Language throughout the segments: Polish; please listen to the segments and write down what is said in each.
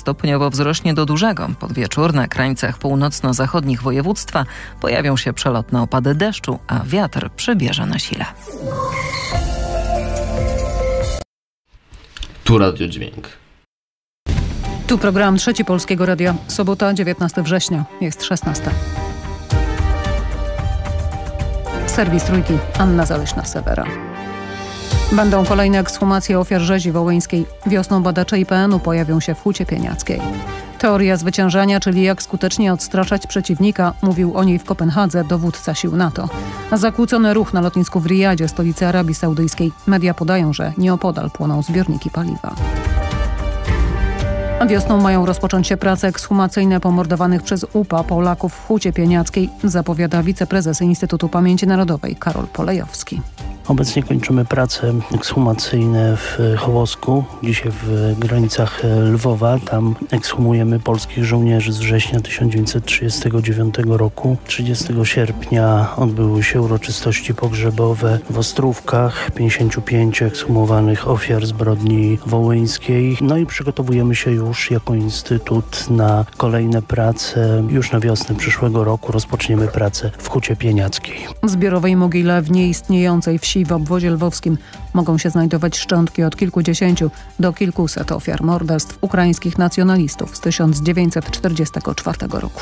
stopniowo wzrośnie do dużego. Pod wieczór na krańcach północno-zachodnich województwa pojawią się przelotne opady deszczu, a wiatr przybierze na sile. Tu Radiodźwięk. Tu program Trzeci Polskiego Radia. Sobota, 19 września. Jest 16. Serwis Trójki. Anna Zaleśna-Sewera. Będą kolejne ekshumacje ofiar rzezi wołyńskiej. Wiosną badacze IPN-u pojawią się w Hucie Pieniackiej. Teoria zwyciężania, czyli jak skutecznie odstraszać przeciwnika, mówił o niej w Kopenhadze dowódca sił NATO. Zakłócony ruch na lotnisku w Rijadzie, stolicy Arabii Saudyjskiej. Media podają, że nieopodal płoną zbiorniki paliwa. Wiosną mają rozpocząć się prace ekshumacyjne pomordowanych przez UPA Polaków w Hucie Pieniackiej, zapowiada wiceprezes Instytutu Pamięci Narodowej Karol Polejowski. Obecnie kończymy prace ekshumacyjne w Hołosku, dzisiaj w granicach Lwowa. Tam ekshumujemy polskich żołnierzy z września 1939 roku. 30 sierpnia odbyły się uroczystości pogrzebowe w Ostrówkach, 55 ekshumowanych ofiar zbrodni wołyńskiej. No i przygotowujemy się już jako Instytut na kolejne prace. Już na wiosnę przyszłego roku rozpoczniemy pracę w Hucie Pieniackiej. W zbiorowej mogile w nieistniejącej wsi w obwodzie lwowskim mogą się znajdować szczątki od kilkudziesięciu do kilkuset ofiar morderstw ukraińskich nacjonalistów z 1944 roku.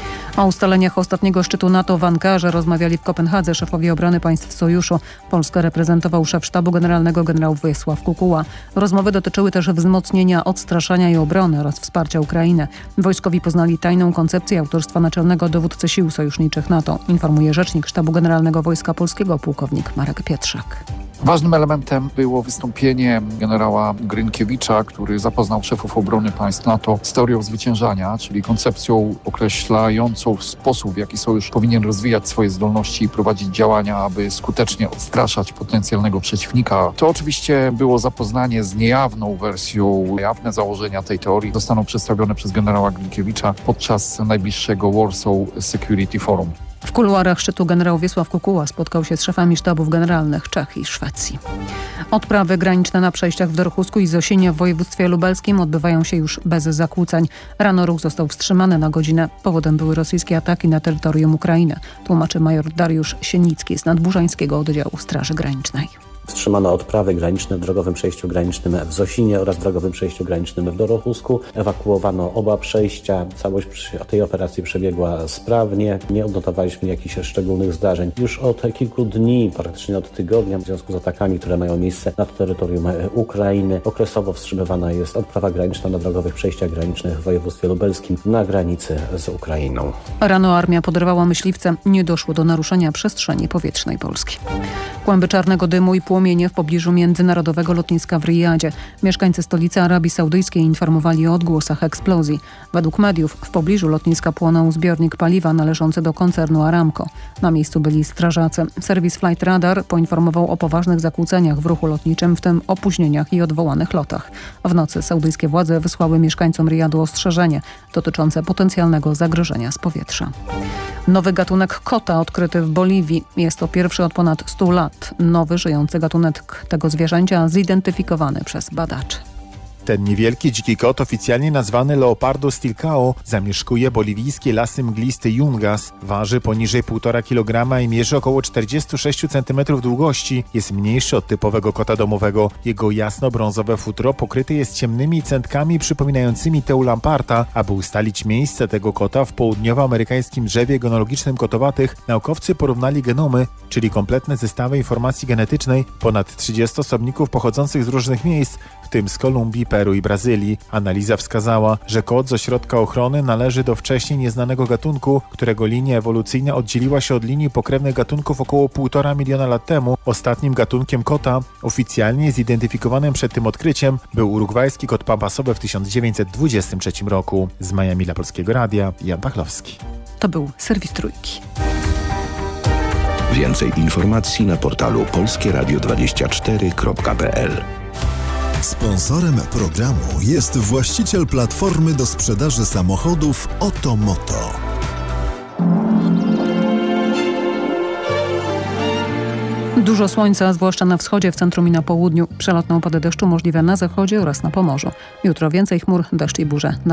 O ustaleniach ostatniego szczytu NATO w Ankarze rozmawiali w Kopenhadze szefowie obrony państw sojuszu. Polskę reprezentował szef sztabu generalnego generał Wiesław Kukuła. Rozmowy dotyczyły też wzmocnienia odstraszania i obrony oraz wsparcia Ukrainy. Wojskowi poznali tajną koncepcję autorstwa naczelnego dowódcy sił sojuszniczych NATO, informuje rzecznik sztabu generalnego Wojska Polskiego pułkownik Marek Pietrzak. Ważnym elementem było wystąpienie generała Grynkiewicza, który zapoznał szefów obrony państw NATO z teorią zwyciężania, czyli koncepcją określającą sposób, w jaki sojusz powinien rozwijać swoje zdolności i prowadzić działania, aby skutecznie odstraszać potencjalnego przeciwnika. To oczywiście było zapoznanie z niejawną wersją. Jawne założenia tej teorii zostaną przedstawione przez generała Grynkiewicza podczas najbliższego Warsaw Security Forum. W kuluarach szczytu generał Wiesław Kukuła spotkał się z szefami sztabów generalnych Czech i Szwecji. Odprawy graniczne na przejściach w Dorchusku i Zosinie w województwie lubelskim odbywają się już bez zakłóceń. Rano ruch został wstrzymany na godzinę. Powodem były rosyjskie ataki na terytorium Ukrainy, tłumaczy major Dariusz Sienicki z Nadburzańskiego Oddziału Straży Granicznej. Wstrzymano odprawy graniczne w drogowym przejściu granicznym w Zosinie oraz drogowym przejściu granicznym w Dorochusku. Ewakuowano oba przejścia. Całość tej operacji przebiegła sprawnie. Nie odnotowaliśmy jakichś szczególnych zdarzeń. Już od kilku dni, praktycznie od tygodnia, w związku z atakami, które mają miejsce na terytorium Ukrainy, okresowo wstrzymywana jest odprawa graniczna na drogowych przejściach granicznych w województwie lubelskim na granicy z Ukrainą. Rano armia podrywała myśliwce. Nie doszło do naruszenia przestrzeni powietrznej Polski. Kłęby czarnego dymu i płomienie w pobliżu międzynarodowego lotniska w Rijadzie. Mieszkańcy stolicy Arabii Saudyjskiej informowali o odgłosach eksplozji. Według mediów w pobliżu lotniska płonął zbiornik paliwa należący do koncernu Aramco. Na miejscu byli strażacy. Serwis Flight Radar poinformował o poważnych zakłóceniach w ruchu lotniczym, w tym opóźnieniach i odwołanych lotach. W nocy saudyjskie władze wysłały mieszkańcom Rijadu ostrzeżenie dotyczące potencjalnego zagrożenia z powietrza. Nowy gatunek kota odkryty w Boliwii. Jest to pierwszy od ponad 100 lat. Nowy żyjący gatunek tego zwierzęcia zidentyfikowany przez badaczy. Ten niewielki dziki kot, oficjalnie nazwany Leopardo stilcao, zamieszkuje boliwijskie lasy mgliste Yungas. Waży poniżej 1,5 kg i mierzy około 46 cm długości. Jest mniejszy od typowego kota domowego. Jego jasno-brązowe futro pokryte jest ciemnymi centkami przypominającymi Teulamparta. Aby ustalić miejsce tego kota w południowoamerykańskim drzewie genealogicznym kotowatych, naukowcy porównali genomy, czyli kompletne zestawy informacji genetycznej ponad 30 osobników pochodzących z różnych miejsc, w tym z Kolumbii, Peru i Brazylii. Analiza wskazała, że kot z ośrodka ochrony należy do wcześniej nieznanego gatunku, którego linia ewolucyjna oddzieliła się od linii pokrewnych gatunków około 1,5 miliona lat temu. Ostatnim gatunkiem kota, oficjalnie zidentyfikowanym przed tym odkryciem, był urugwajski kot pampasowy w 1923 roku. Z Miami dla Polskiego Radia, Jan Pachlowski. To był serwis Trójki. Więcej informacji na portalu polskieradio24.pl. Sponsorem programu jest właściciel platformy do sprzedaży samochodów Otomoto. Dużo słońca, zwłaszcza na wschodzie, w centrum i na południu. Przelotne opady deszczu możliwe na zachodzie oraz na Pomorzu. Jutro więcej chmur, deszcz i burze.